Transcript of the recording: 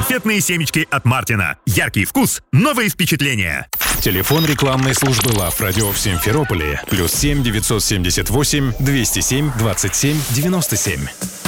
Конфетные семечки от Мартина. Яркий вкус, новые впечатления. Телефон рекламной службы Love Radio в Симферополе. +7 978 207 27 97.